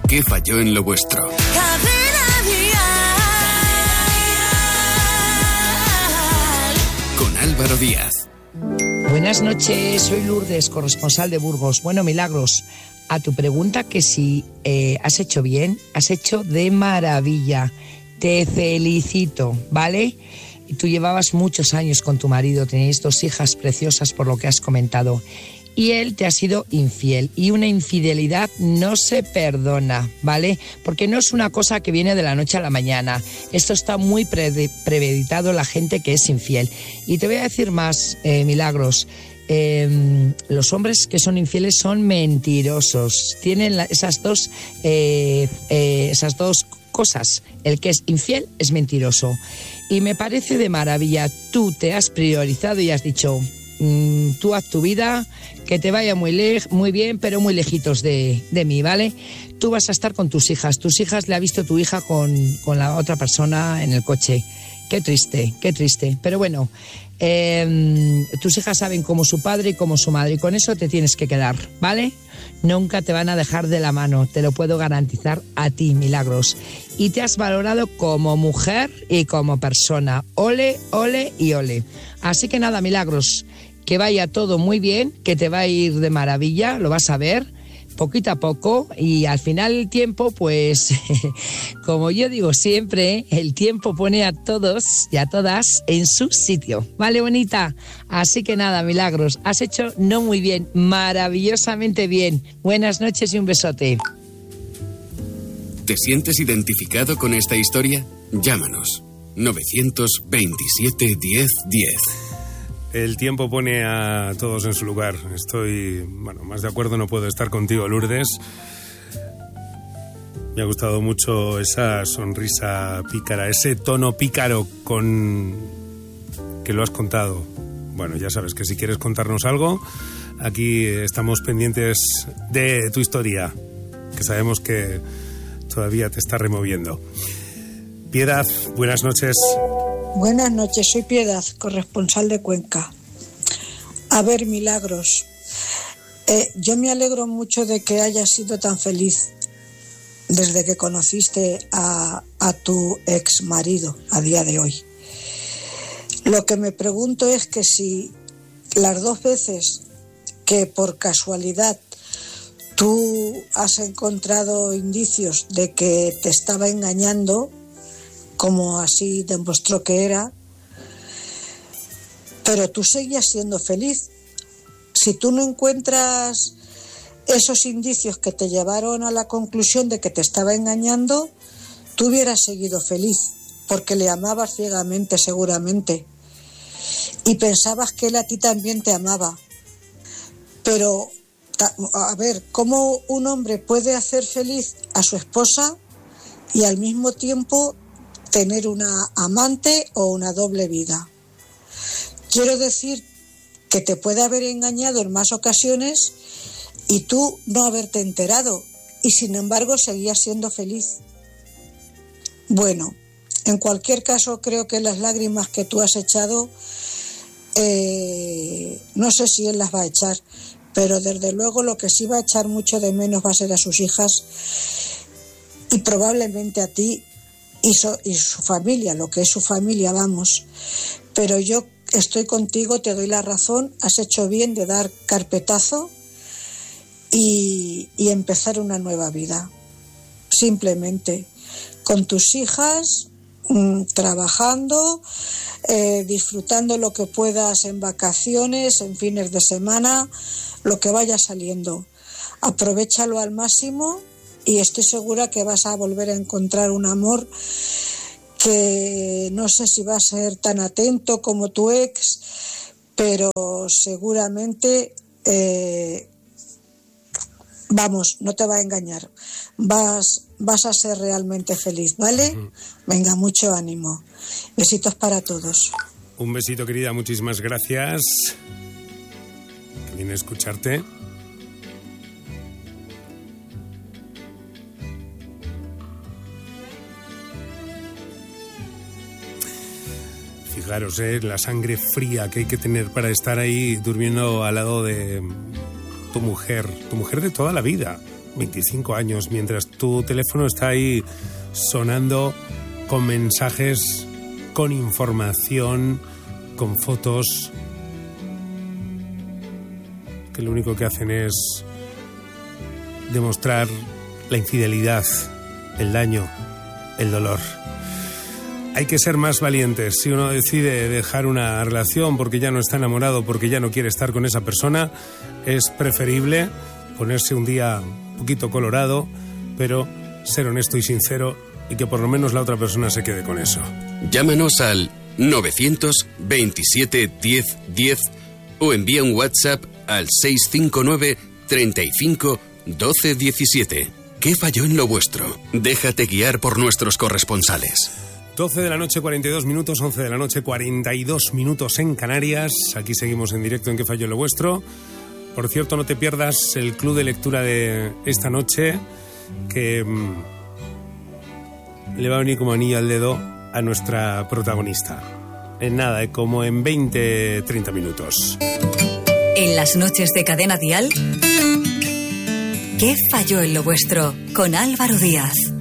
¿Qué falló en lo vuestro? Con Álvaro Díaz. Buenas noches, soy Lourdes, corresponsal de Burgos. Bueno, Milagros, a tu pregunta que si has hecho bien, has hecho de maravilla. Te felicito, ¿vale? Tú llevabas muchos años con tu marido, tenéis 2 hijas preciosas por lo que has comentado. Y él te ha sido infiel. Y una infidelidad no se perdona, ¿vale? Porque no es una cosa que viene de la noche a la mañana. Esto está muy premeditado, la gente que es infiel. Y te voy a decir más, Milagros. Los hombres que son infieles son mentirosos. Tienen esas dos cosas. El que es infiel es mentiroso. Y me parece de maravilla. Tú te has priorizado y has dicho... tú haz tu vida, que te vaya muy bien, pero muy lejitos de mí, ¿vale? Tú vas a estar con tus hijas. Tus hijas le ha visto tu hija con la otra persona en el coche. Qué triste, qué triste. Pero bueno, tus hijas saben como su padre y como su madre, y con eso te tienes que quedar, ¿vale? Nunca te van a dejar de la mano, te lo puedo garantizar a ti, Milagros. Y te has valorado como mujer y como persona. Ole, ole y ole. Así que nada, Milagros, que vaya todo muy bien, que te va a ir de maravilla, lo vas a ver, poquito a poco, y al final el tiempo, pues, como yo digo siempre, el tiempo pone a todos y a todas en su sitio. ¿Vale, bonita? Así que nada, Milagros, has hecho no muy bien, maravillosamente bien. Buenas noches y un besote. ¿Te sientes identificado con esta historia? Llámanos. 927 10 10. El tiempo pone a todos en su lugar. Estoy, más de acuerdo no puedo estar contigo, Lourdes. Me ha gustado mucho esa sonrisa pícara, ese tono pícaro con que lo has contado. Bueno, ya sabes que si quieres contarnos algo, aquí estamos pendientes de tu historia, que sabemos que todavía te está removiendo. Piedad, buenas noches. Buenas noches, soy Piedad, corresponsal de Cuenca. A ver, Milagros, yo me alegro mucho de que hayas sido tan feliz desde que conociste a tu ex marido a día de hoy. Lo que me pregunto es que si las 2 veces que por casualidad tú has encontrado indicios de que te estaba engañando, como así demostró que era, pero tú seguías siendo feliz. Si tú no encuentras esos indicios que te llevaron a la conclusión de que te estaba engañando, tú hubieras seguido feliz, porque le amabas ciegamente seguramente, y pensabas que él a ti también te amaba. Pero, a ver, ¿cómo un hombre puede hacer feliz a su esposa y al mismo tiempo tener una amante o una doble vida? Quiero decir que te puede haber engañado en más ocasiones y tú no haberte enterado, y sin embargo seguías siendo feliz. Bueno, en cualquier caso creo que las lágrimas que tú has echado, no sé si él las va a echar, pero desde luego lo que sí va a echar mucho de menos va a ser a sus hijas y probablemente a ti y su familia, lo que es su familia, vamos. Pero yo estoy contigo, te doy la razón, has hecho bien de dar carpetazo y empezar una nueva vida. Simplemente con tus hijas, trabajando, disfrutando lo que puedas en vacaciones, en fines de semana, lo que vaya saliendo. Aprovéchalo al máximo y estoy segura que vas a volver a encontrar un amor que no sé si va a ser tan atento como tu ex, pero seguramente, no te va a engañar. Vas a ser realmente feliz, ¿vale? Uh-huh. Venga, mucho ánimo. Besitos para todos. Un besito, querida, muchísimas gracias. Que viene a escucharte. Fijaros, la sangre fría que hay que tener para estar ahí durmiendo al lado de tu mujer de toda la vida, 25 años, mientras tu teléfono está ahí sonando con mensajes, con información, con fotos, que lo único que hacen es demostrar la infidelidad, el daño, el dolor. Hay que ser más valientes. Si uno decide dejar una relación porque ya no está enamorado, porque ya no quiere estar con esa persona, es preferible ponerse un día un poquito colorado, pero ser honesto y sincero, y que por lo menos la otra persona se quede con eso. Llámanos al 927 10 10 o envía un WhatsApp al 659 35 12 17. ¿Qué falló en lo vuestro? Déjate guiar por nuestros corresponsales. 12 de la noche, 42 minutos, 11 de la noche, 42 minutos en Canarias. Aquí seguimos en directo en ¿Qué falló en lo vuestro? Por cierto, no te pierdas el club de lectura de esta noche, que le va a venir como anillo al dedo a nuestra protagonista. En nada, como en 20-30 minutos. En las noches de Cadena Dial, ¿Qué falló en lo vuestro? Con Álvaro Díaz.